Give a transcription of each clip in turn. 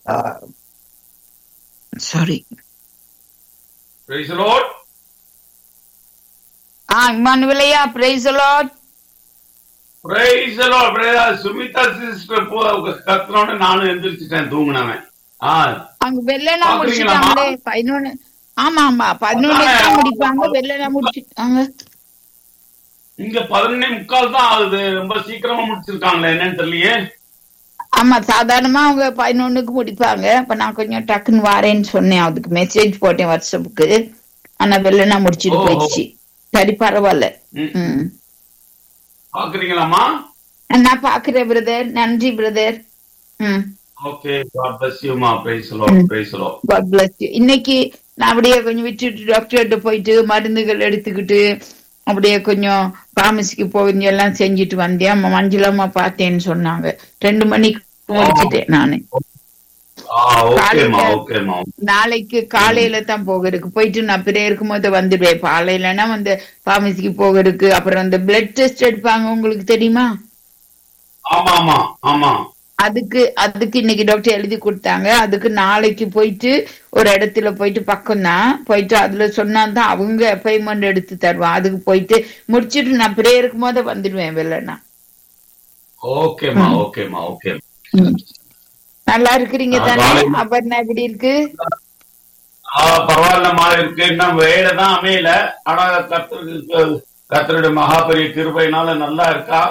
Sorry. Praise the Lord. இம்மானுவேலையா, praise the Lord. Praise the Lord. Brother Smitha sister கத்துறோன்னு நானும் எந்திரிச்சிட்டேன் தூங்குனவன். அங்க வெள்ளனா பாக்குறீங்களாமா? முடிச்சிட்டாங்களே 11. ஆமா 11 தான் முடிப்பாங்க. வெள்ளனா முடிச்சிட்டாங்க. இங்க 11:45 தான் ஆகுது. ரொம்ப சீக்கிரமா முடிச்சிருக்காங்களே, என்னன்னு தெரியலையே. ஆமா, சாதாரணமா அவங்க 11க்கு முடிப்பாங்க. அப்ப நான் கொஞ்சம் டக்குன்னு வாரேன்னு சொன்னேன், அதுக்கு மெசேஜ் போட்டேன் வாட்ஸ்அப்புக்கு. ஆனா வெள்ளனா முடிச்சிட்டு போயிடுச்சு. சரி, பரவாயில்ல. பாக்குறீங்களாமா? நான் பாக்குறேன் பிரதர். நன்றி brother. Okay, God bless you மா. praise the Lord, praise the Lord. God bless you. இன்னைக்கு நான் அப்படியே கொஞ்சம் விட்டுட்டு டாக்டர்கிட்ட போயிட்டு மருந்துகள் எடுத்துக்கிட்டு அப்படியே கொஞ்சம் பாமசிக்கு போய் எல்லாம் செஞ்சுட்டு வந்தேன். மஞ்சளம்மா பார்த்தேன்னு சொன்னாங்க. 2 மணிக்கு முடிச்சிட்டேன் நானு. நாளைக்கு காலையில தான் போகிறதுக்கு போயிட்டு நான் பிறகு இருக்கும்போது வந்துடுவேன். பாலையிலன்னா வந்து பாமசிக்கு போகிறதுக்கு. அப்புறம் இந்த பிளட் டெஸ்ட் எடுப்பாங்க, உங்களுக்கு தெரியுமா? அதுக்கு இன்னைக்கு டாக்டர் எழுதி கொடுத்தாங்க. அதுக்கு நாளைக்கு போயிட்டு ஒரு இடத்துல போயிட்டு பக்கம் தான் போயிட்டு அதுல சொன்னாதான் அவங்க அப்பாயின்மெண்ட் எடுத்து தருவான். அதுக்கு போயிட்டு முடிச்சிட்டு நான் பிரே இருக்கும் போது வந்துடுவேன் வெள்ளனா. நல்லா இருக்கிறீங்க தானே? அபர்ணா எப்படி இருக்கு? பரவாயில்லமா இருக்கு. இன்னும் வேலைதான் அமையல. ஆனா கர்த்தருடைய மகாபெரிய கிருபையினால நல்லா இருக்கா.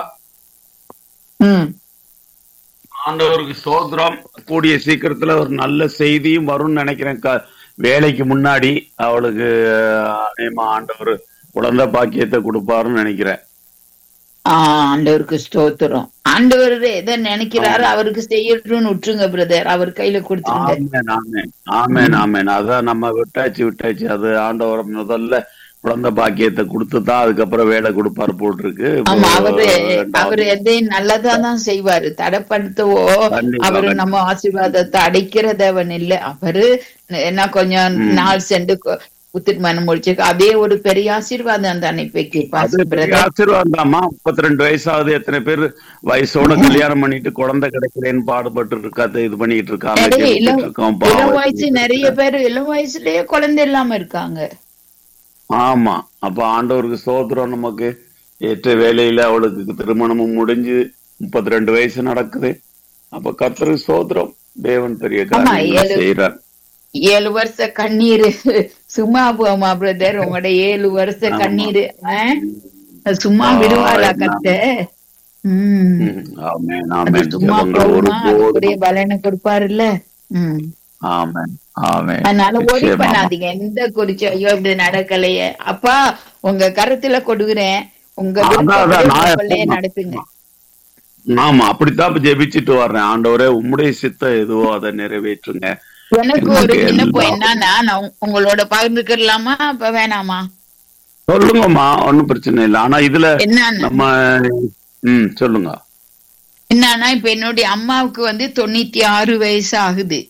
ஆண்டவருக்கு ஸ்தோத்திரம். கூடிய சீக்கிரத்துல ஒரு நல்ல செய்தியும் வரும்னு நினைக்கிறேன். வேலைக்கு முன்னாடி அவளுக்கு ஆண்டவர் குழந்தை பாக்கியத்தை கொடுப்பாருன்னு நினைக்கிறேன். ஆண்டவருக்கு ஸ்தோத்திரம். ஆண்டவர் எதை நினைக்கிறாரு அவருக்கு செய்யணும்னு விட்டுருங்க பிரதர். அவர் கையில கொடுத்துருங்க. ஆமென். அதான் நம்ம விட்டாச்சு. அது ஆண்டவர் முதல்ல குழந்தை பாக்கியத்தை கொடுத்துதான் அதுக்கப்புறம் வேலை கொடுப்பாரு போட்டிருக்கு. அவரு எதையும் நல்லதான் செய்வாரு. தடைப்படுத்தவோ அவரு நம்ம ஆசீர்வாதத்தை அடைக்கிறதவன் இல்ல. அவரு என்ன கொஞ்சம் நாள் சென்று திருமணம் முடிச்சிருக்கு. அதே ஒரு பெரிய ஆசீர்வாதம் தானே. ஆசீர்வாதம் தாமா. 32 வயசாவது. எத்தனை பேர் வயசோட கல்யாணம் பண்ணிட்டு குழந்தை கிடைக்கிறேன்னு பாடுபட்டு இருக்காது, இது பண்ணிட்டு இருக்காங்க. இளம் வயசு நிறைய பேர் இளம் வயசுலயே குழந்தை இல்லாம இருக்காங்க. ஆமா, அப்ப ஆண்டவருக்கு ஸ்தோத்திரம். நமக்கு ஏற்ற வேலையில அவளுக்கு திருமணமும் முடிஞ்சு 32 வயசு நடக்குது. அப்ப கர்த்தருக்கு ஸ்தோத்திரம். தேவன் பெரிய காரியம் செய்யறார். 7 வருஷ கண்ணீர் சும்மா போமா பிரதர்? உங்களோட 7 வருஷ கண்ணீர் சும்மா விடுவாரா கத்த? சும்மா போகுமா? அதுக்குரிய பலனை கொடுப்பாருல்ல. அதனால ஒரி பண்ணாதீங்க. எந்த குறிச்சு ஐயோ இப்படி நடக்கலையே. அப்பா உங்க கருத்துல கொடுக்குறேன், உங்க விருப்பப்படியே நடத்துங்க. ஆமா, அப்படித்தான் ஜெபிச்சுட்டு வர்றேன். ஆண்டவரே உம்முடைய சித்தம் எதுவோ அதை நிறைவேற்றுங்க. எனக்கு ஒரு விண்ணப்பம் என்னன்னா, நான் உங்களோட பகிர்ந்துக்கலாமா? இப்ப வேணாமா? சொல்லுங்கம்மா, ஒன்னும் பிரச்சனை இல்லை. ஆனா இதுல நம்ம சொல்லுங்க. என்னன்னா, இப்ப என்னுடைய அம்மாவுக்கு வந்து 96 வயசு ஆகுது.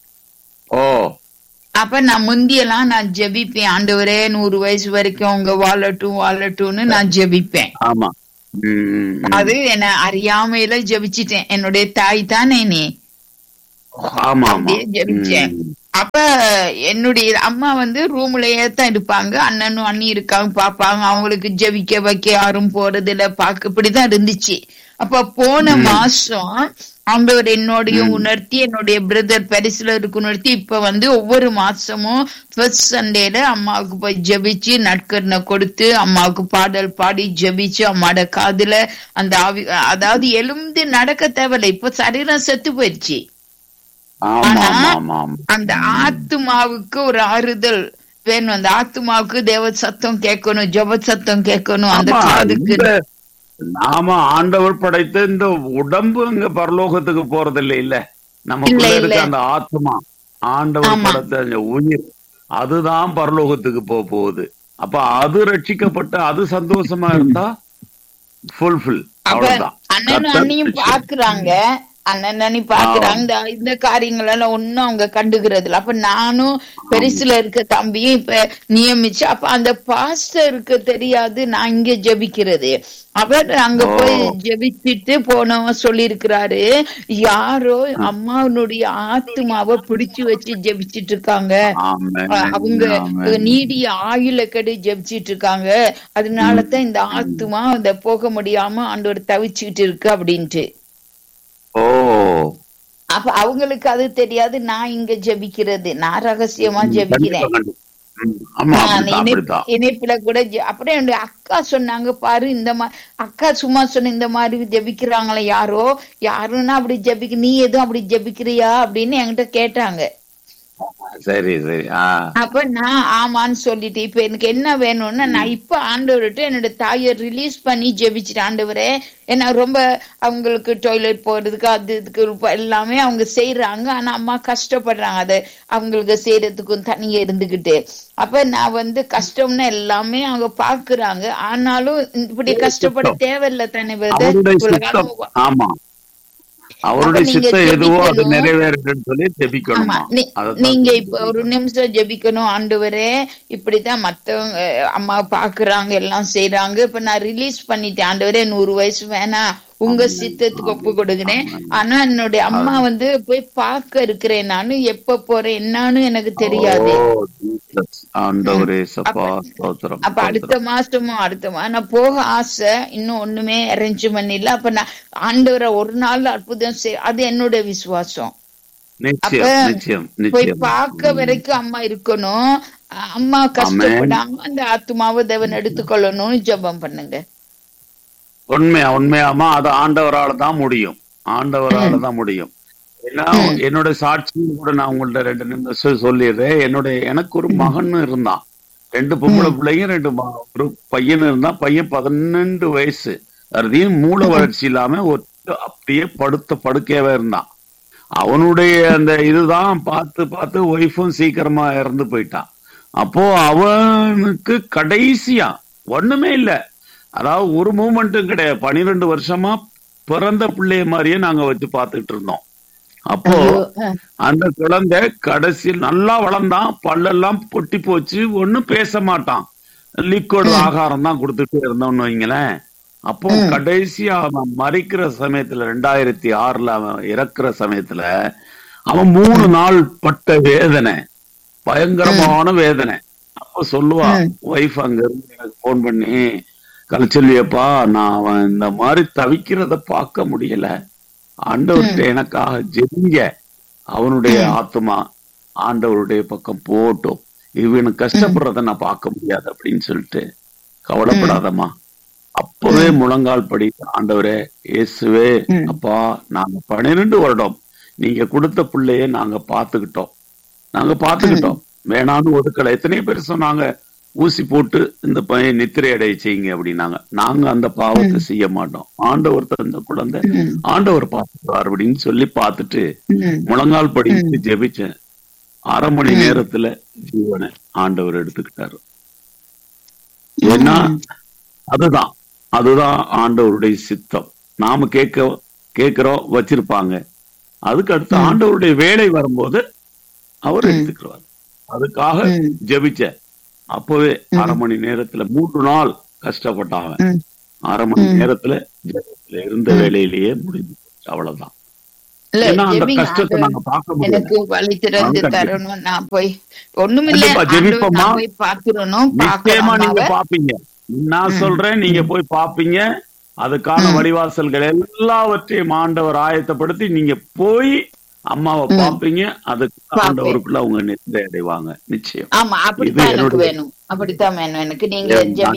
அப்ப நான் முந்தியெல்லாம் நான் ஜெபிப்பேன், ஆண்டவரே 100 வயசு வரைக்கும் அவங்க வாழட்டும்னு நான் ஜெபிப்பேன். ஆமா, அது என்ன அறியாமையில ஜெபிச்சிட்டேன். என்னுடைய தாய் தானே நீ ஜெபிச்சேன். அப்ப என்னுடைய அம்மா வந்து ரூம்லயே தான் இருப்பாங்க. அண்ணனும் அண்ணி இருக்காங்க, பாப்பாங்க. அவங்களுக்கு ஜெபிக்க வைக்க யாரும் போறது இல்ல, பாக்க இப்படிதான் இருந்துச்சு. அப்ப போன மாசம் ஆண்டவர் என்னோடையும் உணர்த்தி, என்னுடைய பிரதர் பெரிசுல இருக்கு உணர்த்தி, இப்ப வந்து ஒவ்வொரு மாசமும் ஃபர்ஸ்ட் சண்டேல அம்மாவுக்கு போய் ஜெபிச்சு நட்கர்ணை கொடுத்து அம்மாவுக்கு பாடல் பாடி ஜெபிச்சு அம்மாட காதுல அந்த ஆவி, அதாவது எழுந்து நடக்க தேவையில்லை. இப்ப சரீரம் செத்து போயிடுச்சு. ஆனா அந்த ஆத்துமாவுக்கு ஒரு ஆறுதல் வேணும். அந்த ஆத்துமாவுக்கு தேவ சத்தம் கேட்கணும், ஜெப சத்தம் கேட்கணும். அந்த காதுக்கு நாம ஆண்டவர் படைத்த இந்த உடம்பு அங்க பரலோகத்துக்கு போறது இல்ல. நமக்குள்ள இருக்க அந்த ஆத்மா, ஆண்டவர் படைத்த உயிர், அதுதான் பரலோகத்துக்கு போகுது. அப்ப அது ரட்சிக்கப்பட்ட அது சந்தோஷமா இருந்தா ஃபுல்ஃபில். அவ்வளவுதான். அண்ணனும் அண்ணியும் பாக்குறாங்க. அண்ணனி பாக்குறாங்க இந்த காரியங்கள் எல்லாம் ஒண்ணும் அவங்க கண்டுக்கிறது இல்ல. அப்ப நானும் பெருசுல இருக்க தம்பியும் இப்ப நியமிச்சு, அப்ப அந்த பாஸ்டருக்கு தெரியாது நான் இங்க ஜெபிக்கிறது. அவர் அங்க போய் ஜெபிச்சுட்டு போனவன் சொல்லி இருக்கிறாரு, யாரோ அம்மாவனுடைய ஆத்துமாவை பிடிச்சு வச்சு ஜெபிச்சிட்டு இருக்காங்க, அவங்க நீடிய ஆயுள கடி ஜெபிச்சிட்டு இருக்காங்க, அதனாலதான் இந்த ஆத்துமா அந்த போக முடியாம ஆண்டவர் தவிச்சுக்கிட்டு இருக்கு அப்படின்ட்டு. அப்ப அவங்களுக்கு அது தெரியாது நான் இங்க ஜெபிக்கிறது, நான் ரகசியமா ஜெபிக்கிறேன். இணைப்புல கூட அப்படியே என்னுடைய அக்கா சொன்னாங்க, பாரு இந்த மாதிரி அக்கா சும்மா சொன்ன இந்த மாதிரி ஜெபிக்கிறாங்களே யாருன்னா அப்படி ஜெபிக்க, நீ எதுவும் அப்படி ஜெபிக்கிறியா அப்படின்னு என்கிட்ட கேட்டாங்க. சரி சரி. அப்ப நான் ஆமான்னு சொல்லிட்டு, இப்ப எனக்கு என்ன வேணும்னா, நான் இப்ப ஆண்டவர்கிட்ட என்னோட தாயை ரிலீஸ் பண்ணி ஜெபிச்சுட்டு, ஆண்டவரே ஏன்னா ரொம்ப அவங்களுக்கு டாய்லெட் போறதுக்கு அது இதுக்கு எல்லாமே அவங்க செய்யறாங்க, ஆனா அம்மா கஷ்டப்படுறாங்க அதை அவங்களுக்கு செய்யறதுக்கும் தனியா இருந்துகிட்டு. அப்ப நான் கஷ்டம்னு எல்லாமே அவங்க பாக்குறாங்க, ஆனாலும் இப்படி கஷ்டப்பட தேவையில்லை தானே. அவருடைய சித்தம் எதுவோ அது நிறைவேறுன்னு சொல்லி ஜெபிக்கணும். நீங்க இப்ப ஒரு நிமிஷம் ஜெபிக்கணும், ஆண்டவரே இப்படித்தான் மத்தவங்க அம்மா பாக்குறாங்க எல்லாம் செய்யறாங்க, இப்ப நான் ரிலீஸ் பண்ணிட்டேன் ஆண்டவரே, 100 வயசு வேணாம் உங்க சித்தத்துக்கு ஒப்பு கொடுக்கிறேன், ஆனா என்னுடைய அம்மா போய் பார்க்க இருக்கிறேன், நானு எப்ப போறேன் என்னன்னு எனக்கு தெரியாது. அப்ப அடுத்த மாசம் நான் போக ஆசை, இன்னும் ஒண்ணுமே அரேஞ்ச் பண்ணல. அப்ப நான் ஆண்டவரை ஒரு நாள் அற்புதம் அது என்னோட விசுவாசம். போய் பார்க்க வரைக்கும் அம்மா இருக்கணும், அம்மா கஷ்டப்படாம அந்த ஆத்மாவை தேவன் எடுத்துக்கொள்ளணும்னு ஜெபம் பண்ணுங்க. உண்மையாமா அது ஆண்டவரால தான் முடியும், ஆண்டவரால தான் முடியும். ஏன்னா என்னோட சாட்சியும் கூட நான் உங்கள்ட்ட 2 நிமிஷம் சொல்லிடுறேன். எனக்கு ஒரு மகன் இருந்தான், 2 பொம்பளை பிள்ளைங்க, 2 ஒரு பையன் இருந்தான். பையன் 12 வயசு, அதையும் மூளை வளர்ச்சி இல்லாம அப்படியே படுக்கையாவே இருந்தான். அவனுடைய அந்த இதுதான் பார்த்து பார்த்து ஒய்ஃபும் சீக்கிரமா இறந்து போயிட்டான். அப்போ அவனுக்கு கடைசியா ஒண்ணுமே இல்லை, அதாவது ஒரு மூமெண்ட்டும் கிடையாது. 12 வருஷமா பிறந்த பிள்ளைய மாதிரியே நாங்க வச்சு பார்த்துட்டு இருந்தோம். அப்போ அந்த குழந்தை கடைசியில் நல்லா வளர்ந்தான், பல்லெல்லாம் பொட்டி போச்சு, ஒன்னும் பேச மாட்டான், லிக்விட் ஆகாரம் தான் கொடுத்துட்டு இருந்தோம்னு வைங்களேன். அப்போ கடைசியா அவன் மறிக்கிற சமயத்துல 2006 அவன் இறக்குற சமயத்துல அவன் 3 நாள் பட்ட வேதனை, பயங்கரமான வேதனை. அப்ப சொல்லுவான் ஒய்ஃப் அங்க இருந்து எனக்கு போன் பண்ணி, கலைச்சொல்லியப்பா நான் அவன் இந்த மாதிரி தவிக்கிறத பார்க்க முடியல, ஆண்டவர்கிட்ட எனக்காக ஜெபிங்க, அவனுடைய ஆத்மா ஆண்டவருடைய பக்கம் போட்டோம், இவனுக்கு கஷ்டப்படுறத நான் பார்க்க முடியாது அப்படின்னு சொல்லிட்டு, கவலைப்படாதம்மா அப்பவே முழங்கால் படி, ஆண்டவரே இயேசுவே அப்பா நாங்க 12 வருடம் நீங்க கொடுத்த பிள்ளைய நாங்க பாத்துக்கிட்டோம் வேணான்னு ஒதுக்கல. எத்தனை பேர் சொன்னாங்க ஊசி போட்டு இந்த பையன் நித்திரை அடைய செய்யுங்க அப்படின்னாங்க. நாங்க அந்த பாவத்தை செய்ய மாட்டோம், ஆண்டவர் தந்த குழந்தை ஆண்டவர் பார்த்துக்குவார் அப்படின்னு சொல்லி பார்த்துட்டு முழங்கால் படிட்டு ஜெபிச்சேன். 1/2 மணி நேரத்துல ஜீவனை ஆண்டவர் எடுத்துக்கிட்டாரு. ஏன்னா அதுதான் ஆண்டவருடைய சித்தம். நாம கேட்கிறோம் வச்சிருப்பாங்க, அதுக்கு அடுத்து ஆண்டவருடைய வேலை வரும்போது அவர் எடுத்துக்கிறார். அதுக்காக ஜெபிச்ச அப்பவே 1/2 மணி நேரத்துல 3 நாள் கஷ்டப்பட்டாங்க, 1/2 மணி நேரத்துல ஜெபத்துல இருந்த வேலையிலேயே முடிஞ்சு போச்சு. அவ்வளவுதான். எனக்கு வழி திறந்து தரணும், நான் போய் ஒண்ணுமில்ல நீங்க பாப்பீங்க, நான் சொல்றேன் நீங்க போய் பாப்பீங்க. அதுக்கான வழிவாசல்கள் எல்லாவற்றையும் ஆண்டவர் ஆயத்தப்படுத்தி நீங்க போய் அம்மாவை பாப்பீங்க. அதுக்கு ஆண்டவருக்குள்ள அவங்க நித்திரை அடைவாங்க நிச்சயம். ஆமா, அப்படித்தான் எனக்கு வேணும், அப்படித்தான் வேணும் எனக்கு. நீங்க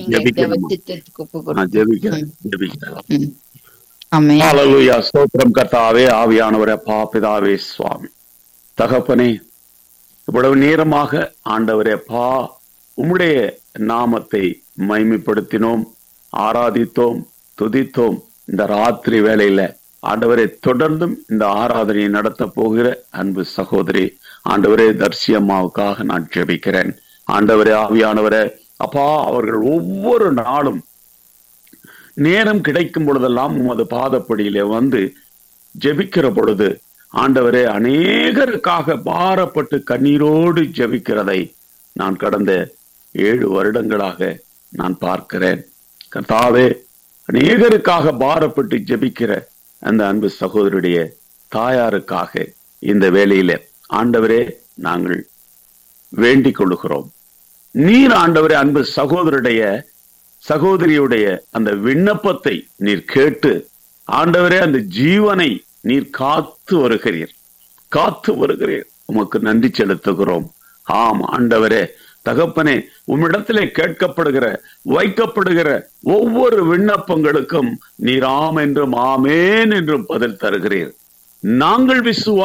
ஸ்தோத்திரம் கர்த்தாவே, ஆவியானவரே, அப்பா பிதாவே, சுவாமி தகப்பனே, இவ்வளவு நேரமாக ஆண்டவரே அப்பா உம்முடைய நாமத்தை மகிமைப்படுத்தினோம், ஆராதித்தோம், துதித்தோம். இந்த ராத்திரி வேளையில ஆண்டவரை தொடர்ந்தும் இந்த ஆராதனையை நடத்த போகிற அன்பு சகோதரி ஆண்டவரே தர்சி அம்மாவுக்காக நான் ஜெபிக்கிறேன். ஆண்டவரே ஆவியானவரே அப்பா, அவர்கள் ஒவ்வொரு நாளும் நேரம் கிடைக்கும் பொழுதெல்லாம் உமது பாதப்படியிலே வந்து ஜெபிக்கிற பொழுது ஆண்டவரே அநேகருக்காக பாரப்பட்டு கண்ணீரோடு ஜெபிக்கிறதை நான் கடந்த 7 வருடங்களாக நான் பார்க்கிறேன். கர்த்தாவே, அநேகருக்காக பாரப்பட்டு ஜெபிக்கிற அந்த அன்பு சகோதரருடைய தாயாருக்காக இந்த வேளையில ஆண்டவரே நாங்கள் வேண்டிக் கொள்ளுகிறோம். நீர் ஆண்டவரே அன்பு சகோதரியுடைய அந்த விண்ணப்பத்தை நீர் கேட்டு ஆண்டவரே அந்த ஜீவனை நீர் காத்து வருகிறீர். உமக்கு நன்றி செலுத்துகிறோம். ஆம் ஆண்டவரே, தகப்பனே, உம்மிடத்திலே கேட்கப்படுகிற வைக்கப்படுகிற ஒவ்வொரு விண்ணப்பங்களுக்கும் நீர் ஆம் என்றும் ஆமேன் என்றும் பதில் தருகிறீர். நாங்கள்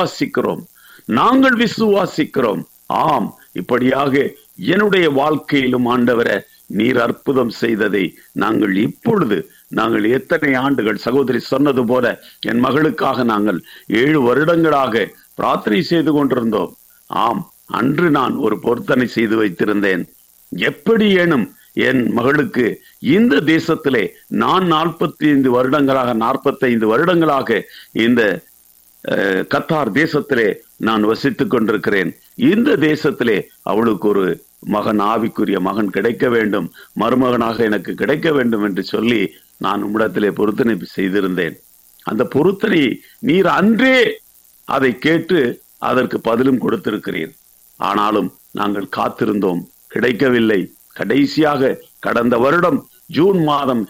விசுவாசிக்கிறோம். ஆம், இப்படியாக என்னுடைய வாழ்க்கையிலும் ஆண்டவரே நீர் அற்புதம் செய்ததை நாங்கள் எத்தனை ஆண்டுகள், சகோதரி சொன்னது போல என் மகளுக்காக நாங்கள் 7 வருடங்களாக பிரார்த்தனை செய்து கொண்டிருந்தோம். ஆம், அன்று நான் ஒரு பொருத்தனை செய்து வைத்திருந்தேன். எப்படியேனும் என் மகளுக்கு இந்த தேசத்திலே நான் 45 வருடங்களாக இந்த கத்தார் தேசத்திலே நான் வசித்துக் கொண்டிருக்கிறேன். இந்த தேசத்திலே அவளுக்கு ஒரு மகன், ஆவிக்குரிய மகன் கிடைக்க வேண்டும், மருமகனாக எனக்கு கிடைக்க வேண்டும் என்று சொல்லி நான் உம்மிடத்திலே பொருத்தனை செய்திருந்தேன். அந்த பொருத்தனை நீர் அன்றே அதை கேட்டு அதற்கு பதிலும் கொடுத்திருக்கிறீர். ஆனாலும் நாங்கள் காத்திருந்தோம், கிடைக்கவில்லை. கடைசியாக கடந்த வருடம் ஜூன் மாதம்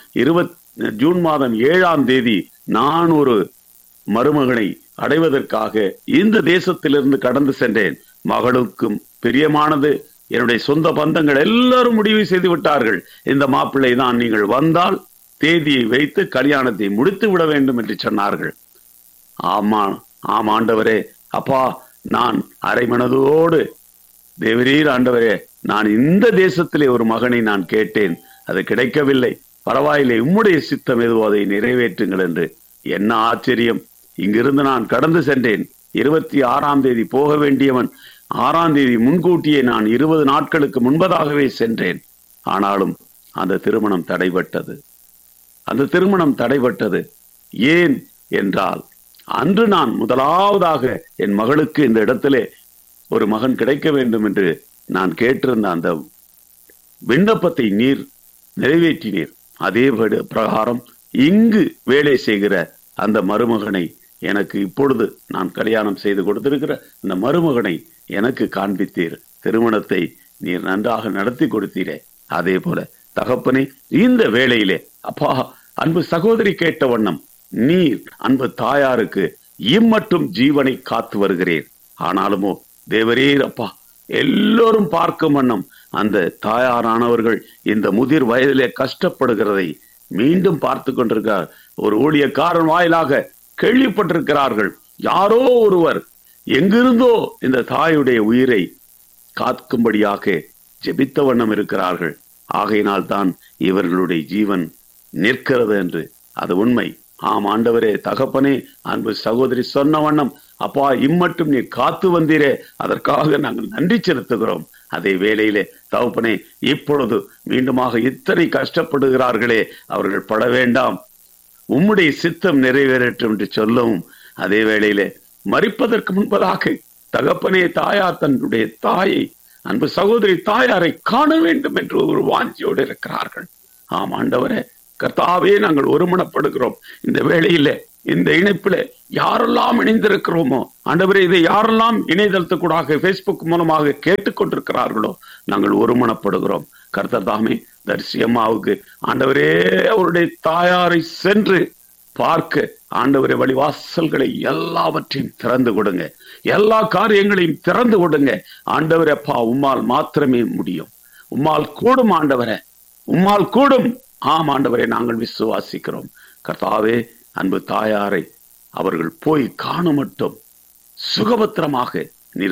7ஆம் தேதி நான் ஒரு மருமகனை அடைவதற்காக இந்த தேசத்திலிருந்து கடந்து சென்றேன். மகளுக்கும் பிரியமானது, என்னுடைய சொந்த பந்தங்கள் எல்லாரும் முடிவு செய்து விட்டார்கள். இந்த மாப்பிள்ளை தான், நீங்கள் வந்தால் தேதியை வைத்து கல்யாணத்தை முடித்து விட வேண்டும் என்று சொன்னார்கள். ஆம் ஆண்டவரே, அப்பா, நான் அரை மனதோடு தேவரீர் ஆண்டவரே, நான் இந்த தேசத்திலே ஒரு மகனை நான் கேட்டேன், அது கிடைக்கவில்லை. பரவாயில்லை, உம்முடைய சித்தம் எதுவோ அதை நிறைவேற்றுங்கள் என்று. என்ன ஆச்சரியம்! இங்கிருந்து நான் கடந்து சென்றேன். 26ஆம் தேதி போக வேண்டியவன் 6ஆம் தேதி முன்கூட்டியே நான் 20 நாட்களுக்கு முன்பதாகவே சென்றேன். ஆனாலும் அந்த திருமணம் தடைபட்டது. ஏன் என்றால், அன்று நான் முதலாவதாக என் மகளுக்கு இந்த இடத்திலே ஒரு மகன் கிடைக்க வேண்டும் என்று நான் கேட்டிருந்த அந்த விண்ணப்பத்தை நீர் நிறைவேற்றினீர். அதே பிரகாரம் இங்கு வேலை செய்கிற அந்த மருமகனை எனக்கு இப்பொழுது நான் கல்யாணம் செய்து கொடுத்திருக்கிற அந்த மருமகனை எனக்கு காண்பித்தீர். திருமணத்தை நீர் நன்றாக நடத்தி கொடுத்தீரே. அதே போல தகப்பனே, இந்த வேளையிலே அப்பா, அன்பு சகோதரி கேட்ட வண்ணம் நீர் அன்பு தாயாருக்கு இம்மட்டும் ஜீவனை காத்து வருகிறீர். ஆனாலுமோ தேவரீர் அப்பா, எல்லோரும் பார்க்கும் வண்ணம் அந்த தாயாரானவர்கள் இந்த முதிர் வயதிலே கஷ்டப்படுகிறதை மீண்டும் பார்த்து கொண்டிருக்கிறார். ஒரு ஊழியக்காரன் வாயிலாக கேள்விப்பட்டிருக்கிறார்கள். யாரோ ஒருவர் எங்கிருந்தோ இந்த தாயுடைய உயிரை காக்கும்படியாக ஜெபித்த வண்ணம் இருக்கிறார்கள். ஆகையினால் தான் இவர்களுடைய ஜீவன் நிற்கிறது என்று அது உண்மை. ஆம் ஆண்டவரே, தகப்பனே, அன்பு சகோதரி சொன்ன வண்ணம் அப்பா, இம்மட்டும் நீர் காத்து வந்தீரே, அதற்காக நாங்கள் நன்றி செலுத்துகிறோம். அதே வேளையிலே தகப்பனே, இப்பொழுது மீண்டுமாக இத்தனை கஷ்டப்படுகிறார்களே, அவர்கள் பட வேண்டாம், உம்முடைய சித்தம் நிறைவேறட்டும் என்று சொல்லவும், அதே வேளையிலே மரிப்பதற்கு முன்பதாக தகப்பனே, தாயார் தன்னுடைய தாயை, அன்பு சகோதரி தாயாரை காண வேண்டும் என்று ஒரு வாஞ்சியோடு இருக்கிறார்கள். ஆம் ஆண்டவரே, கர்த்தாவே, நாங்கள் ஒருமனப்படுகிறோம். இந்த வேளையிலே இந்த இணைப்பில யாரெல்லாம் இணைந்திருக்கிறோமோ ஆண்டவரே, இதை யாரெல்லாம் இணையதளத்துக்கூடாக பேஸ்புக் மூலமாக கேட்டுக்கொண்டிருக்கிறார்களோ நாங்கள் ஒருமனப்படுகிறோம். கர்த்தர் தாமே தரிசி அம்மாவுக்கு ஆண்டவரே அவருடைய தாயாரை சென்று பார்க்க ஆண்டவரே வழிவாசல்களை எல்லாவற்றையும் திறந்து கொடுங்க, எல்லா காரியங்களையும் திறந்து கொடுங்க ஆண்டவரே. அப்பா, உம்மால் மாத்திரமே முடியும், உம்மால் கூடும் ஆண்டவரே, உம்மால் கூடும். ஆம் ஆண்டவரே, நாங்கள் விசுவாசிக்கிறோம். கர்த்தாவே, அன்பு தாயாரை அவர்கள் போய் காணும் மட்டும் சுகபத்திரமாக நீர்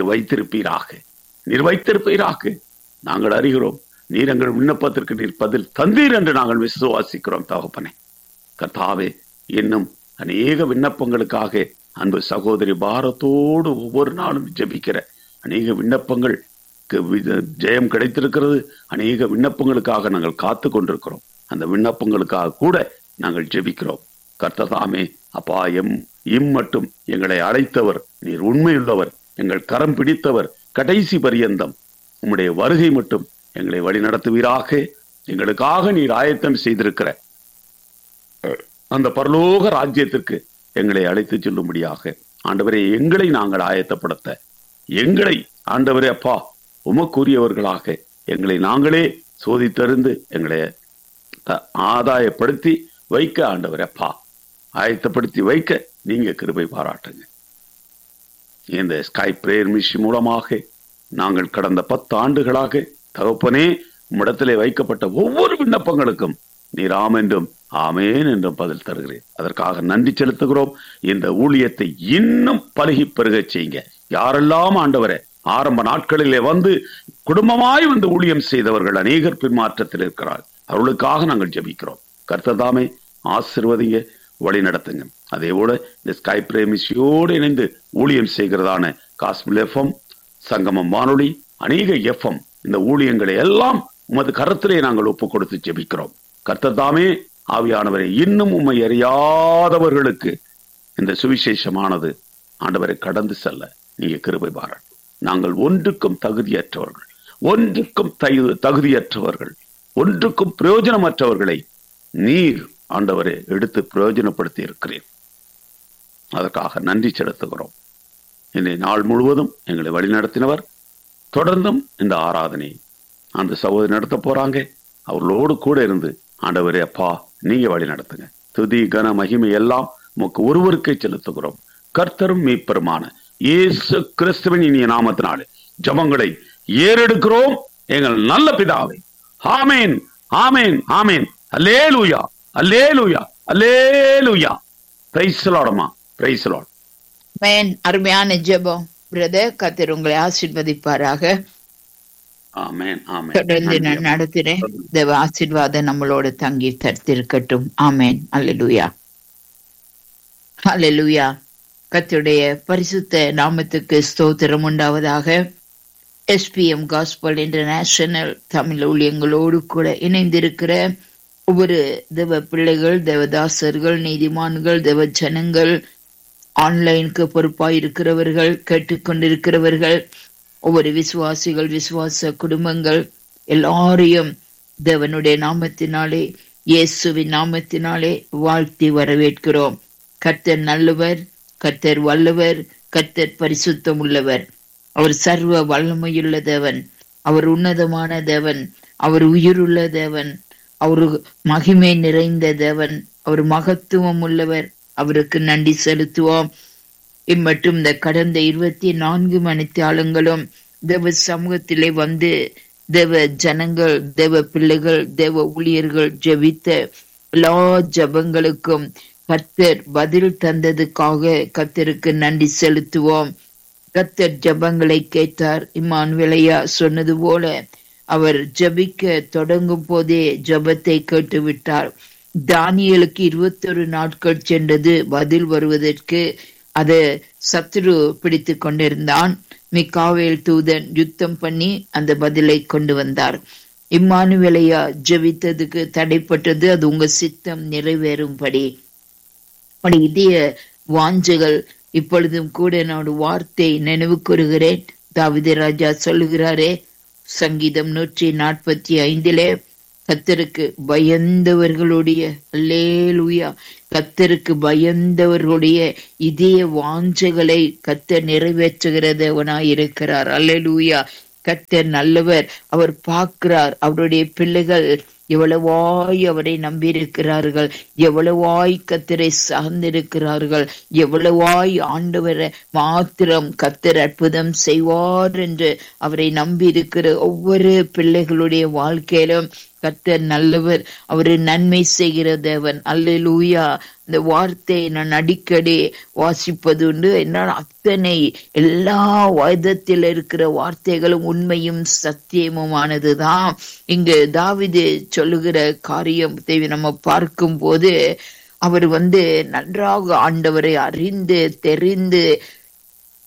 வைத்திருப்பீராக நாங்கள் அறிகிறோம். நீர் எங்கள் விண்ணப்பத்திற்கு நீர் பதில் தந்தீர் என்று நாங்கள் விசுவாசிக்கிறோம். தகப்பனே, கர்த்தாவே, இன்னும் அநேக விண்ணப்பங்களுக்காக அன்பு சகோதரி பாரத்தோடு ஒவ்வொரு நாளும் ஜெபிக்கிற அநேக விண்ணப்பங்களுக்கு ஜெயம் கிடைத்திருக்கிறது. அநேக விண்ணப்பங்களுக்காக நாங்கள் காத்து கொண்டிருக்கிறோம். அந்த விண்ணப்பங்களுக்காக கூட நாங்கள் ஜெபிக்கிறோம். கர்த்தர் தாமே அப்பா, இம்மட்டும் எங்களை அழைத்தவர் நீர் உண்மையுள்ளவர், எங்கள் கரம் பிடித்தவர் கடைசி பரியந்தம். உம்முடைய வருகை மட்டும் எங்களை வழி நடத்துவீராக. எங்களுக்காக நீர் ஆயத்தம் செய்திருக்கிற அந்த பரலோக ராஜ்யத்திற்கு எங்களை அழைத்து செல்லும்படியாக ஆண்டவரே எங்களை நாங்கள் ஆயத்தப்படுத்த, எங்களை ஆண்டவரே அப்பா உமக்குரியவர்களாக எங்களை நாங்களே சோதித்தறிந்து எங்களை ஆதாயப்படுத்தி வைக்க ஆண்டவரே அப்பா ஆயத்தப்படுத்தி வைக்க நீங்க கிருபை பாராட்டுங்க. இந்த ஸ்கை பிரேயர் மிஷன் மூலமாக நாங்கள் கடந்த 10 ஆண்டுகளாக தகப்பனே உம்மிடத்திலே வைக்கப்பட்ட ஒவ்வொரு விண்ணப்பங்களுக்கும் நீர் ஆம் என்றும் ஆமேன் என்றும் பதில் தருகிறேன். அதற்காக நன்றி செலுத்துகிறோம். இந்த ஊழியத்தை இன்னும் பருகி பெருக செய்யுங்க. யாரெல்லாம் ஆண்டவரே ஆரம்ப நாட்களிலே வந்து குடும்பமாய் வந்து ஊழியம் செய்தவர்கள் அநேகர் பின்மாற்றத்தில் இருக்கிறார். அவர்களுக்காக நாங்கள் ஜெபிக்கிறோம். கர்த்தர் தாமே ஆசீர்வதிங்க, வழி நடத்துங்க. அதே போல இந்த ஸ்கை பிரேமிசியோடு இணைந்து ஊழியம் செய்கிறதான காஸ்மில் எஃப்எம், சங்கமம் வானொலி, அநேக எஃப்எம், இந்த ஊழியங்களை எல்லாம் உமது கரத்திலே நாங்கள் ஒப்புக் கொடுத்து ஜெபிக்கிறோம். கர்த்தர் தாமே ஆவியானவரை இன்னும் உம்மை அறியாதவர்களுக்கு இந்த சுவிசேஷமானது ஆண்டவரை கடந்து செல்ல நீங்க கிருபை பாராட்டு. நாங்கள் ஒன்றுக்கும் தகுதியற்றவர்கள், ஒன்றுக்கும் தகுதியற்றவர்கள், ஒன்றுக்கும் பிரயோஜனமற்றவர்களை நீர் ஆண்டவரை எடுத்து பிரயோஜனப்படுத்தி இருக்கிறேன். அதற்காக நன்றி செலுத்துகிறோம். இன்றைய நாள் முழுவதும் எங்களை வழிநடத்தினவர் தொடர்ந்தும் இந்த ஆராதனை அந்த சகோதரி நடத்த போறாங்க. அவர்களோடு கூட இருந்து ஆண்டவரே அப்பா நீங்க வழி நடத்துங்க. துதி கன மகிமை எல்லாம் உமக்கு ஒருவருக்கே செலுத்துகிறோம். கர்த்தரும் மீட்பருமான இயேசு கிறிஸ்துவின் இனிய நாமத்தினாலே ஜெபங்களை ஏறெடுக்கிறோம் எங்கள் நல்ல பிதாவே. ஆமேன், ஆமேன், ஆமேன். அல்லேலூயா, அல்லேலூயா, அல்லேலூயா. பிரைஸ் தி லார்ட் அம்மா, பிரைஸ் தி லார்ட். ஆமென். அருமையான ஜெபம் பிரதர். கர்த்தர் உங்களை ஆசீர்வதிப்பாராக. ஆமென், ஆமென். தொடர்ந்து நான் நடத்துறேன். தேவ ஆசீர்வாதம் நம்மளோட தங்கி தடுத்திருக்கட்டும். ஆமென். அல்லேலூயா, அல்லேலூயா. கர்த்தருடைய பரிசுத்த நாமத்துக்கு ஸ்தோத்திரம் உண்டாவதாக. SPM காஸ்பல் இன்டர்நேஷனல் தமிழ் ஊழியங்களோடு கூட இணைந்திருக்கிற ஒவ்வொரு தேவ பிள்ளைகள், தேவதாசர்கள், நீதிமான்கள், தேவ ஜனங்கள், ஆன்லைனுக்கு பொறுப்பாயிருக்கிறவர்கள், கேட்டுக்கொண்டிருக்கிறவர்கள், ஒவ்வொரு விசுவாசிகள், விசுவாச குடும்பங்கள் எல்லாரையும் தேவனுடைய நாமத்தினாலே, இயேசுவின் நாமத்தினாலே வாழ்த்தி வரவேற்கிறோம். கர்த்தர் நல்லவர், கர்த்தர் வல்லவர், கர்த்தர் பரிசுத்தம் உள்ளவர். அவர் சர்வ வல்லமையுள்ள தேவன், அவர் உன்னதமான தேவன், அவர் உயிருள்ள தேவன், அவர் மகிமை நிறைந்த தேவன், அவர் மகத்துவம் உள்ளவர். அவருக்கு நன்றி செலுத்துவோம். இம்மட்டும் இந்த கடந்த 24 மணித்தியாலங்களும் தேவ சமூகத்திலே வந்து தேவ ஜனங்கள், தேவ பிள்ளைகள், தேவ ஊழியர்கள் ஜெபித்த எல்லா ஜெபங்களுக்கும் கர்த்தர் பதில் தந்ததுக்காக கர்த்தருக்கு நன்றி செலுத்துவோம். கர்த்தர் ஜெபங்களை கேட்டார். இம்மானுவேலையா சொன்னது போல அவர் ஜெபிக்க தொடங்கும் போதே ஜெபத்தை கேட்டு விட்டார். தானியேலுக்கு 21 நாட்கள் சென்றது பதில் வருவதற்கு. அது சத்துரு பிடித்து கொண்டிருந்தான். மிகாவேல் தூதன் யுத்தம் பண்ணி அந்த பதிலை கொண்டு வந்தார். இம்மானுவேலையா ஜெபித்ததுக்கு தடைப்பட்டது. அது உங்க சித்தம் நிறைவேறும்படி. இதய வாஞ்சைகள் இப்பொழுதும் கூட என்னோட வார்த்தை நினைவு கூறுகிறேன். தாவீது ராஜா சொல்லுகிறாரே, சங்கீதம் 145 கர்த்தருக்கு பயந்தவர்களுடைய, அல்லேலூயா, கர்த்தருக்கு பயந்தவர்களுடைய இதய வாஞ்சைகளை கர்த்தர் நிறைவேற்றுகிற தேவனாய் இருக்கிறார். அல்லேலூயா. கர்த்தர் நல்லவர். அவர் பார்க்கிறார் அவருடைய பிள்ளைகள் எவ்வளவாய் அவரை நம்பியிருக்கிறார்கள், எவ்வளவாய் கர்த்தரை சார்ந்திருக்கிறார்கள், எவ்வளவாய் ஆண்டவரை மாத்திரம் கர்த்தர் அற்புதம் செய்வார் என்று அவரை நம்பி இருக்கிற ஒவ்வொரு பிள்ளைகளுடைய வாழ்க்கையிலும் கர்த்தர் நல்லவர். அவரு நன்மை செய்கிற தேவன். அல்லேலூயா. இந்த வார்த்தையை நான் அடிக்கடி வாசிப்பது உண்டு. என்னால் அத்தனை எல்லா வேதத்தில் இருக்கிற வார்த்தைகளும் உண்மையும் சத்தியமுமானதுதான். இங்கு தாவீது சொல்லுகிற காரியத்தை நம்ம பார்க்கும் போது அவர் நன்றாக ஆண்டவரை அறிந்து தெரிந்து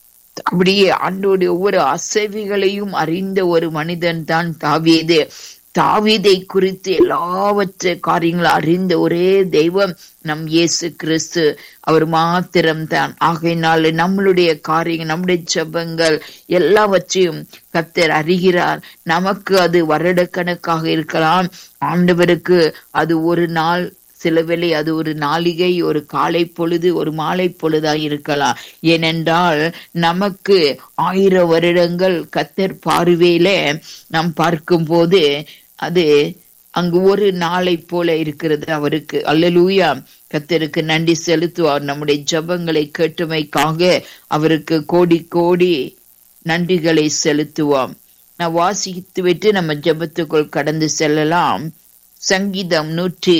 அப்படியே ஆண்டோடைய ஒவ்வொரு அசைவுகளையும் அறிந்த ஒரு மனிதன் தான் தாவீது. தாவீதை குறித்து எல்லாவற்றை காரியங்களை அறிந்த ஒரே தெய்வம் நம் இயேசு கிறிஸ்து. அவர் மாத்திரம்தான். ஆகையினால நம்மளுடைய காரியங்கள், நம்முடைய ஜெபங்கள் எல்லாவற்றையும் கர்த்தர் அறிகிறார். நமக்கு அது வருடக்கணக்காக இருக்கலாம், ஆண்டவருக்கு அது ஒரு நாள், சில வேளை அது ஒரு நாளிகை, ஒரு காலை பொழுது, ஒரு மாலை பொழுதாக இருக்கலாம். ஏனென்றால் நமக்கு 1000 வருடங்கள் கர்த்தர் பார்வையில நாம் பார்க்கும் போது அது அங்கு ஒரு நாளை போல இருக்கிறது அவருக்கு. அல்லேலூயா. கர்த்தருக்கு நன்றி செலுத்துவார். நம்முடைய ஜெபங்களை கேட்டமைக்காக அவருக்கு கோடி கோடி நன்றிகளை செலுத்துவோம். நான் வாசித்து விட்டு நம்ம ஜெபத்துக்குள் கடந்து செல்லலாம். சங்கீதம்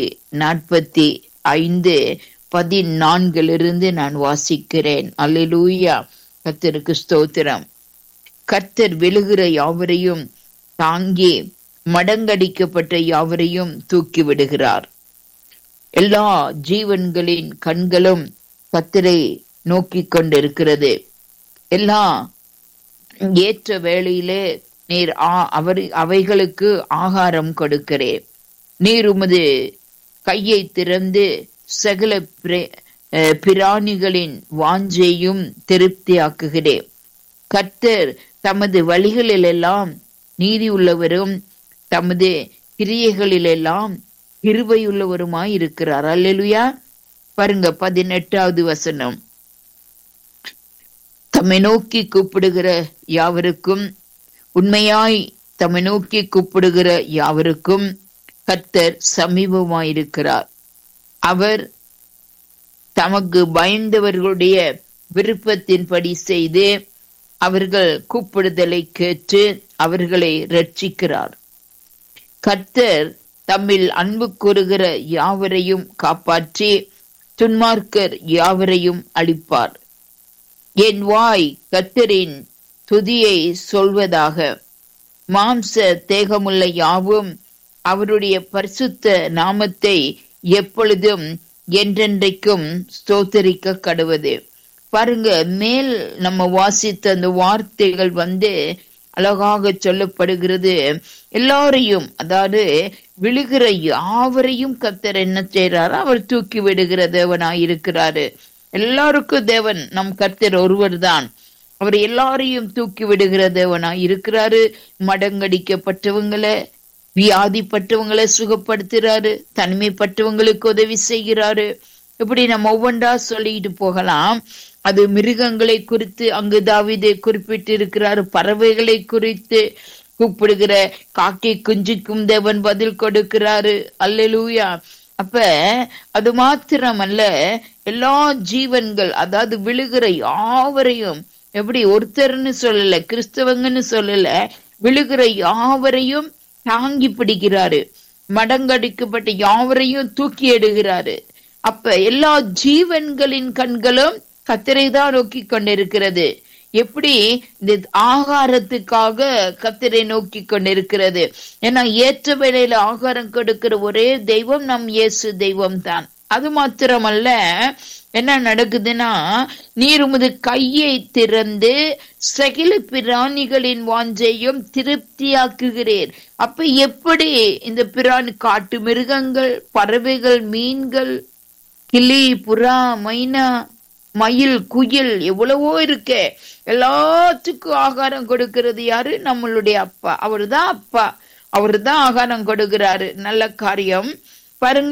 145:14 நான் வாசிக்கிறேன். அல்லேலூயா. கர்த்தருக்கு ஸ்தோத்திரம். கர்த்தர் விழுகிற யாவரையும் தாங்கி மடங்கடிக்கப்பட்ட யாவரையும் தூக்கி விடுகிறார். எல்லா ஜீவன்களின் கண்களும் கர்த்தரை நோக்கி கொண்டிருக்கிறது. எல்லா ஏற்ற வேளையிலே நீர் அவைகளுக்கு ஆகாரம் கொடுக்கிறேன். நீர் உமது கையை திறந்து சகல பிராணிகளின் வாஞ்சையும் திருப்தியாக்குகிறேன். கர்த்தர் தமது வழிகளிலெல்லாம் நீதி உள்ளவரும் தமது கிரியைகளிலெல்லாம் கிருபையுள்ளவருமாய் இருக்கிறார். அல்லேலூயா. பாருங்க 18வது வசனம். தம்மை நோக்கி கூப்பிடுகிற யாவருக்கும், உண்மையாய் தம்மை நோக்கி கூப்பிடுகிற யாவருக்கும் கர்த்தர் சமீபமாயிருக்கிறார். அவர் தமக்கு பயந்தவர்களுடைய விருப்பத்தின்படி செய்து அவர்கள் கூப்பிடுதலை கேட்டு அவர்களை ரட்சிக்கிறார். கர்த்தர் தம்மில் அன்பு கூறுகிற யாவரையும் காப்பாற்றி துன்மார்க்கர் யாவரையும் அழிப்பார். என் வாய் கர்த்தரின் துதியை சொல்வதாக. மாம்ச தேகமுள்ள யாவும் அவருடைய பரிசுத்த நாமத்தை எப்பொழுதும் என்றென்றைக்கும் ஸ்தோத்தரிக்க கடவது. பாருங்க, மேல் நம்ம வாசித்த அந்த வார்த்தைகள் அழகாக சொல்லப்படுகிறது. எல்லாரையும், அதாவது விழுகிற யாவரையும் கர்த்தர் என்ன செய்யறாரு? அவர் தூக்கி விடுகிற தேவனாயிருக்கிறாரு. எல்லாருக்கும் தேவன் நம் கர்த்தர் ஒருவர் தான். அவர் எல்லாரையும் தூக்கி விடுகிற தேவனாய் இருக்கிறாரு. மடங்கடிக்கப்பட்டவங்களை, வியாதிப்பட்டவங்களை சுகப்படுத்துறாரு. தனிமைப்பட்டவங்களுக்கு உதவி செய்கிறாரு. இப்படி நம்ம ஒவ்வொன்றா சொல்லிட்டு போகலாம். அது மிருகங்களை குறித்து அங்கு தாவீதை குறிப்பிட்டு இருக்கிறாரு. பறவைகளை குறித்து கூப்பிடுகிற காக்கை குஞ்சுக்கும் தேவன் பதில் கொடுக்கிறாரு. அல்லேலூயா. அப்ப அது மாத்திரமல்ல, எல்லா ஜீவன்கள், அதாவது விழுகிற யாவரையும், எப்படி ஒருத்தர்னு சொல்லல, கிறிஸ்தவங்கன்னு சொல்லல, விழுகிற யாவரையும் தாங்கி பிடிக்கிறாரு. மடங்கடிக்கப்பட்ட யாவரையும் தூக்கி எடுகிறாரு. அப்ப எல்லா ஜீவன்களின் கண்களும் கர்த்தரை தான் நோக்கி கொண்டிருக்கிறது. எப்படி? இந்த ஆகாரத்துக்காக கர்த்தரை நோக்கி கொண்டிருக்கிறது. ஏன்னா ஏற்ற வேளையில ஆகாரம் கொடுக்கிற ஒரே தெய்வம் நம் இயேசு தெய்வம் தான். அது மாத்திரமல்ல, என்ன நடக்குதுன்னா, நீர் உமது கையை திறந்து சகல பிராணிகளின் வாஞ்சையும் திருப்தியாக்குகிறேன். அப்ப எப்படி இந்த பிராணி, காட்டு மிருகங்கள், பறவைகள், மீன்கள், கிளி, புறா, மைனா, மயில், குயில், எவ்வளவோ இருக்கே, எல்லாத்துக்கும் ஆகாரம் கொடுக்கிறது யாரு? நம்மளுடைய அப்பா. அவருதான் அப்பா, அவருதான் ஆகாரம் கொடுக்கிறாரு. நல்ல காரியம். பாருங்க,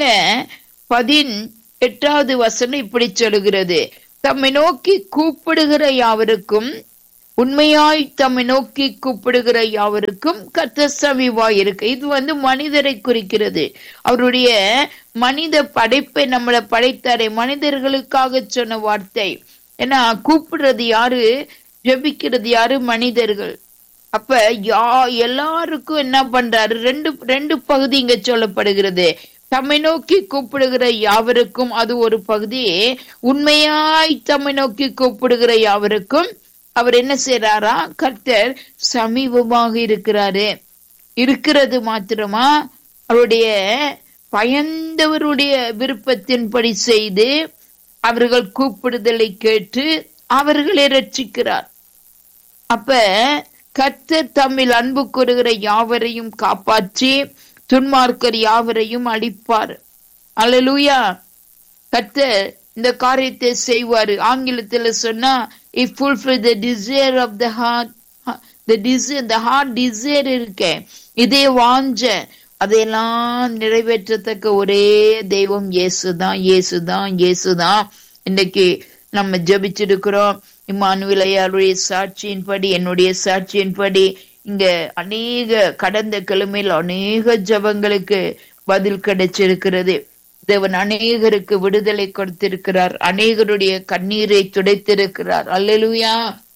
18வது வசனம் இப்படி சொல்லுகிறது. தம்மை நோக்கி கூப்பிடுகிற யாவருக்கும், உண்மையாய் தம்மை நோக்கி கூப்பிடுகிற யாவருக்கும் கர்த்தர் சமீபமாய் இருக்கு. இது மனிதரை குறிக்கிறது. அவருடைய மனித படைப்பை நம்மளை படைத்தாரே, மனிதர்களுக்காக சொன்ன வார்த்தை. ஏன்னா கூப்பிடுறது யாரு? ஜெபிக்கிறது யாரு? மனிதர்கள். அப்ப எல்லாருக்கும் என்ன பண்றாரு? ரெண்டு பகுதி இங்க சொல்லப்படுகிறது. தம்மை நோக்கி கூப்பிடுகிற யாவருக்கும் அது ஒரு பகுதி. உண்மையாய் தம்மை நோக்கி கூப்பிடுகிற யாவருக்கும் அவர் என்ன செய்யறாரா? கர்த்தர் சமீபமாக இருக்கிறது மாத்திரமா, அவருடைய பயந்தவருடைய விருப்பத்தின்படி செய்து அவர்கள் கூப்பிடுதலை கேட்டு அவர்களை ரட்சிக்கிறார். அப்ப கர்த்தர் தம்மில் அன்பு கூறுகிற யாவரையும் காப்பாற்றி துன்மார்க்கர் யாவரையும் அழிப்பார். அல்லேலூயா. கர்த்தர் இந்த காரியத்தை செய்வாரு. ஆங்கிலத்துல சொன்னா if fulfill the desire of the heart, the heart desire இருக்கே, இதே வாஞ்ச அதையெல்லாம் நிறைவேற்றத்தக்க ஒரே தெய்வம் இயேசுதான், இயேசுதான், இயேசுதான். இன்னைக்கு நம்ம ஜெபிச்சிருக்கிறோம். இம்மானுவேல் ஐயாவுடைய சாட்சியின்படி, என்னுடைய சாட்சியின்படி இங்க கடந்த கிழமையில் அநேக ஜெபங்களுக்கு பதில் கிடைச்சிருக்கிறது. தேவன் அநேகருக்கு விடுதலை கொடுத்திருக்கிறார். அநேகருடைய கண்ணீரை துடைத்திருக்கிறார். அல்லேலூயா.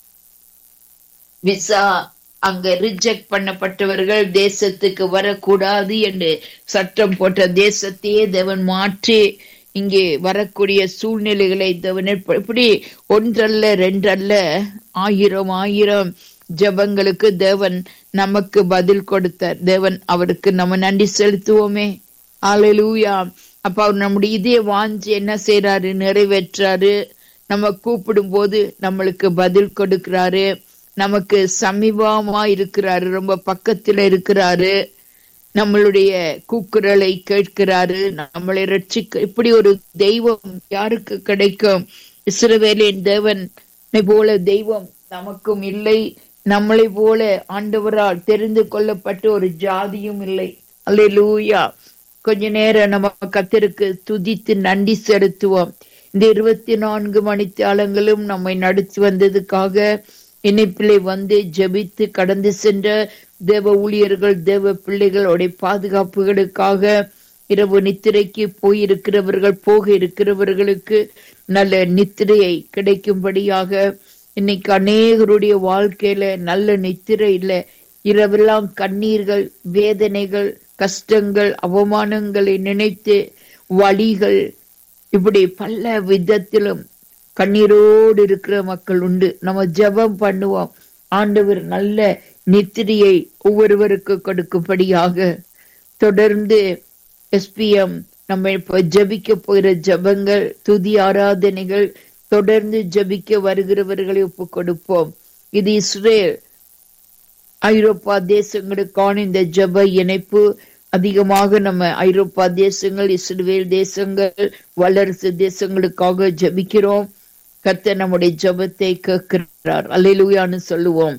விசா அங்க ரிஜெக்ட் பண்ணப்பட்டவர்கள் தேசத்துக்கு வரக்கூடாது என்று சட்டம் போட்ட தேசத்தையே தேவன் மாற்றி இங்கே வரக்கூடிய சூழ்நிலைகளை தேவன் இப்படி ஒன்றல்ல ரெண்டல்ல ஆயிரம் ஜெபங்களுக்கு தேவன் நமக்கு பதில் கொடுத்தார். தேவன் அவருக்கு நம்ம நன்றி செலுத்துவோமே. அல்லேலூயா. அப்ப அவர் நம்முடைய இதே வாஞ்சி என்ன செய்யறாரு? நிறைவேற்றாரு. நம்ம கூப்பிடும் போது நம்மளுக்கு பதில் கொடுக்கிறாரு. நமக்கு சமீபமா இருக்கிறாரு, ரொம்ப பக்கத்துல இருக்கிறாரு. நம்மளுடைய கூக்குரலை கேட்கிறாரு, நம்மளை ரட்சிக்க. இப்படி ஒரு தெய்வம் யாருக்கு கிடைக்கும்? இஸ்ரவேலின் தேவன் போல தெய்வம் நமக்கும் இல்லை. நம்மளை போல ஆண்டவரால் தெரிந்து கொள்ளப்பட்ட ஒரு ஜாதியும் இல்லை. அல்லேலூயா. கொஞ்ச நேரம் நம்ம கர்த்தருக்கு துதித்து நன்றி செலுத்துவோம். இந்த 24 மணித்தியாலங்களும் நம்மை நடத்தி வந்ததுக்காக, இணைப்பிலே வந்து ஜெபித்து கடந்து சென்ற தேவ ஊழியர்கள், தேவ பிள்ளைகளுடைய பாதுகாப்புகளுக்காக, இரவு நித்திரைக்கு போயிருக்கிறவர்கள், போக இருக்கிறவர்களுக்கு நல்ல நித்திரையை கிடைக்கும்படியாக, இன்னைக்கு அநேகருடைய வாழ்க்கையில நல்ல நித்திரை இல்லை. இரவெல்லாம் கண்ணீர்கள், வேதனைகள், கஷ்டங்கள், அவமானங்களை நினைத்து வலிகள், இப்படி பல விதத்திலும் கண்ணீரோடு இருக்கிற மக்கள் உண்டு. நம்ம ஜெபம் பண்ணுவோம். ஆண்டவர் நல்ல நித்திரையை ஒவ்வொருவருக்கு கொடுக்கும்படியாக. தொடர்ந்து SPM நம்ம இப்ப ஜபிக்க போகிற ஜபங்கள், துதி ஆராதனைகள், தொடர்ந்து ஜபிக்க வருகிறவர்களை ஒப்பு கொடுப்போம். இது இஸ்ரேல் ஐரோப்பா தேசங்களுக்கான இந்த ஜப இணைப்பு. அதிகமாக நம்ம ஐரோப்பா தேசங்கள், இஸ்ரேல் தேசங்கள், வல்லரசு தேசங்களுக்காக ஜபிக்கிறோம். கர்த்தர் நம்முடைய ஜபத்தை கேட்கிறார். அல்லேலூயான்னு சொல்லுவோம்.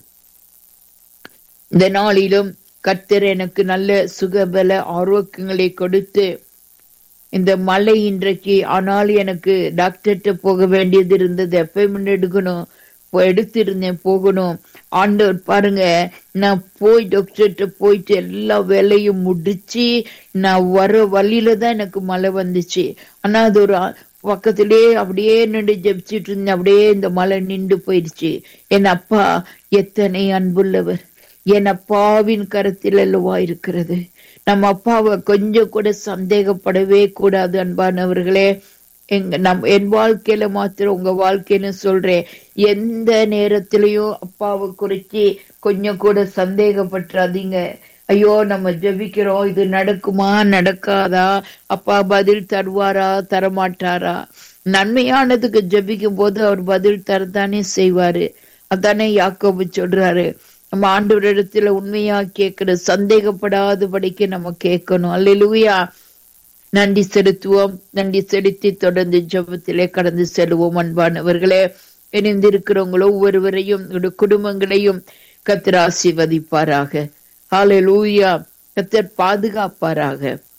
இந்த நாளிலும் கர்த்தர் எனக்கு நல்ல சுகபல ஆரோக்கியங்களை கொடுத்து, இந்த மழை இன்றைக்கு, ஆனால் எனக்கு டாக்டர்கிட்ட போக வேண்டியது இருந்தது, அப்பாயின்மெண்ட் எடுக்கணும், எடுத்திருந்தேன், போகணும். ஆண்டவர் பாருங்க, நான் போய் டாக்டர்கிட்ட போயிட்டு எல்லா வேலையும் முடிச்சு நான் வர வழியில தான் எனக்கு மழை வந்துச்சு. ஆனா அது ஒரு பக்கத்திலேயே அப்படியே நின்று ஜெபிச்சுட்டு இருந்தேன். அப்படியே இந்த மழை நின்று போயிடுச்சு. என் அப்பா எத்தனை அன்புள்ளவர், என் அப்பாவின் கரத்தில் அல்லவா இருக்கிறது. நம்ம அப்பாவை கொஞ்சம் கூட சந்தேகப்படவே கூடாது. அன்பானவர்களே, என் வாழ்க்கையில மாத்திரம், உங்க வாழ்க்கைன்னு சொல்றேன், எந்த நேரத்திலயும் அப்பாவை குறிச்சு கொஞ்சம் கூட சந்தேகப்பட்டுறாதீங்க. ஐயோ நம்ம ஜெபிக்கிறோம், இது நடக்குமா நடக்காதா, அப்பா பதில் தருவாரா தரமாட்டாரா? நன்மையானதுக்கு ஜெபிக்கும் போது அவர் பதில் தரத்தானே செய்வாரு. அதானே யாக்கோபு சொல்றாரு, நம்ம ஆண்டவரிடத்துல உண்மையா கேட்கிற, சந்தேகப்படாதபடிக்கு நம்ம கேட்கணும். அல்லேலூயா. நன்றி செலுத்துவோம். நன்றி செலுத்தி தொடர்ந்து ஜெபத்திலே கடந்து செல்வோம். அன்பானவர்களே, இணைந்திருக்கிறவங்களோ ஒவ்வொருவரையும், குடும்பங்களையும் கர்த்தர் ஆசீர்வதிப்பாராக. ஹல்லேலூயா. கர்த்தர் பாதுகாப்பாராக.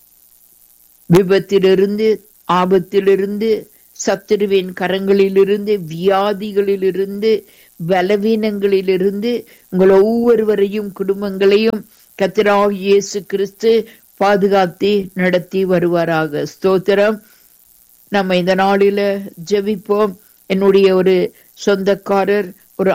விபத்திலிருந்து, ஆபத்திலிருந்து, சத்துருவின் கரங்களிலிருந்து, வியாதிகளிலிருந்து, பலவீனங்களிலிருந்து உங்கள் ஒவ்வொருவரையும், குடும்பங்களையும் கர்த்தராகிய இயேசு கிறிஸ்து பாதுகாத்து நடத்தி வருவாராக. ஸ்தோத்திரம். நம்ம இந்த நாளில ஜெபிப்போம். என்னுடைய ஒரு சொந்தக்காரர், ஒரு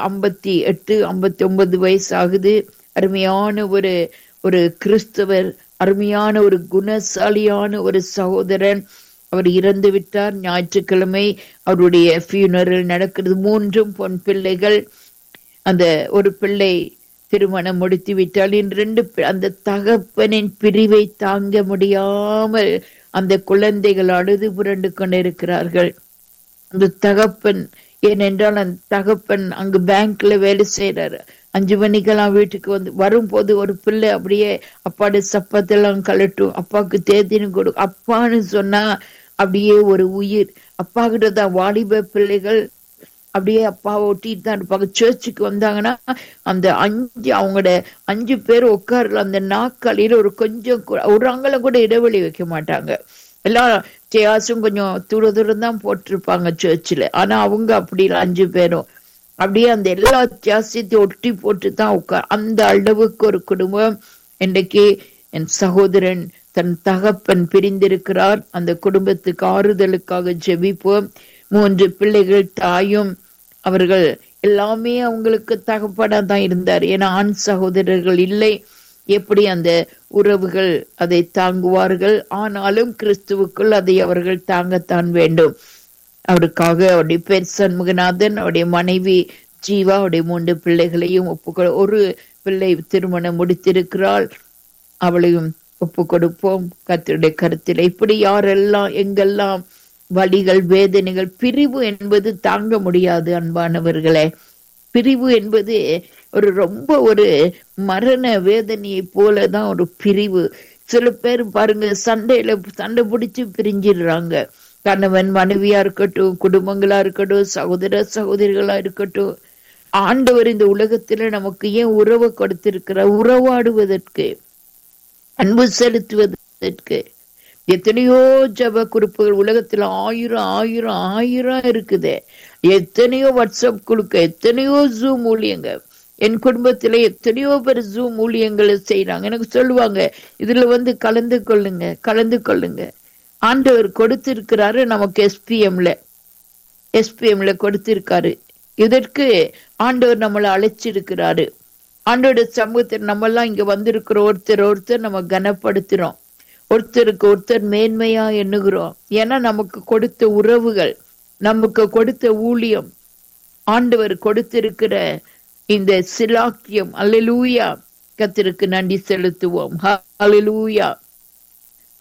58-59 வயசு ஆகுது. அருமையான ஒரு கிறிஸ்தவர், அருமையான ஒரு குணசாலியான ஒரு சகோதரன். அவர் இறந்து விட்டார். ஞாயிற்றுக்கிழமை அவருடைய ஃபியூனரல் நடக்கிறது. 3 பொன் பிள்ளைகள். அந்த ஒரு பிள்ளை திருமணம் முடித்து விட்டால், 2 அந்த தகப்பனின் பிரிவை தாங்க முடியாமல் அந்த குழந்தைகள் அழுது புரண்டு கொண்டிருக்கிறார்கள். அந்த தகப்பன், ஏனென்றால் அந்த தகப்பன் அங்கு பேங்க்ல வேலை செய்யறாரு. 5 மணிக்கெல்லாம் வீட்டுக்கு வந்து வரும்போது ஒரு பிள்ளை அப்படியே அப்பாடு சப்பத்தெல்லாம் கலட்டும், அப்பாவுக்கு தேத்தின்னு கொடு அப்பான்னு சொன்னா அப்படியே ஒரு உயிர். அப்பா கிட்ட தான் வாலிப பிள்ளைகள் அப்படியே அப்பாவை ஒட்டிட்டு தான் இருப்பாங்க. சர்ச்சுக்கு வந்தாங்கன்னா அந்த அவங்களோட 5 பேர் உட்கார்ல அந்த நாக்காளியில ஒரு கொஞ்சம் ஒரு அங்கலம் கூட இடைவெளி வைக்க மாட்டாங்க. எல்லாம் சேயாசும் கொஞ்சம் தூரம் தான் போட்டிருப்பாங்க சர்ச்சில். ஆனா அவங்க அப்படி இல்லை, 5 பேரும் அப்படியே அந்த எல்லா ஜாஸ்தியத்தையும் ஒட்டி போட்டு தான் உட்கார். அந்த அளவுக்கு ஒரு குடும்பம். இன்றைக்கு என் சகோதரன் தன் தகப்பன் பிரிந்திருக்கிறார். அந்த குடும்பத்துக்கு ஆறுதலுக்காக ஜெபிப்போம். 3 பிள்ளைகள், தாயும், அவர்கள் எல்லாமே அவங்களுக்கு தகப்பனா தான் இருந்தார். ஏன்னா ஆண் சகோதரர்கள் இல்லை. எப்படி அந்த உறவுகள் அதை தாங்குவார்கள்? ஆனாலும் கிறிஸ்துவுக்குள் அதை அவர்கள் தாங்கத்தான் வேண்டும். அவருக்காக அவருடைய பேர் சண்முகநாதன், அவருடைய மனைவி ஜீவா, அவருடைய 3 பிள்ளைகளையும் ஒரு பிள்ளை திருமணம் முடித்திருக்கிறாள், அவளையும் ஒப்பு கொடுப்போம் கர்த்தருடைய கருத்தில். இப்படி யாரெல்லாம் எங்கெல்லாம் வலிகள், வேதனைகள், பிரிவு என்பது தாங்க முடியாது அன்பானவர்களே. பிரிவு என்பது ரொம்ப ஒரு மரண வேதனையை போலதான் ஒரு பிரிவு. சில பேர் பாருங்க, சண்டை பிடிச்சு பிரிஞ்சிடுறாங்க. கணவன் மனைவியா இருக்கட்டும், குடும்பங்களா இருக்கட்டும், சகோதர சகோதரிகளா இருக்கட்டும். ஆண்டவர் இந்த உலகத்துல நமக்கு ஏன் உறவை கொடுத்திருக்கிறார்? உறவாடுவதற்கு, அன்பு செலுத்துவதற்கு. எத்தனையோ ஜப குறிப்புகள் உலகத்துல ஆயிரம் இருக்குது. எத்தனையோ வாட்ஸ்அப் குழுக்க, எத்தனையோ ஜூம் ஊழியங்க. என் குடும்பத்துல எத்தனையோ பேர் ஜூம் ஊழியங்களை செய்யறாங்க. எனக்கு சொல்லுவாங்க, இதுல வந்து கலந்து கொள்ளுங்க. ஆண்டவர் கொடுத்திருக்கிறாரு நமக்கு எஸ்பிஎம்ல கொடுத்திருக்காரு. இதற்கு ஆண்டவர் நம்மளை அழைச்சிருக்கிறாரு. ஆண்டோட சமூகத்தில் நம்ம எல்லாம் இங்க வந்திருக்கிற ஒருத்தர் நம்ம கனப்படுத்துறோம், ஒருத்தருக்கு ஒருத்தர் மேன்மையா எண்ணுகிறோம். ஏன்னா நமக்கு கொடுத்த உறவுகள், நமக்கு கொடுத்த ஊழியம், ஆண்டவர் கொடுத்திருக்கிற இந்த சிலாக்கியம். அல்லேலூயா, கர்த்தருக்கு நன்றி செலுத்துவோம். ஹல்லேலூயா.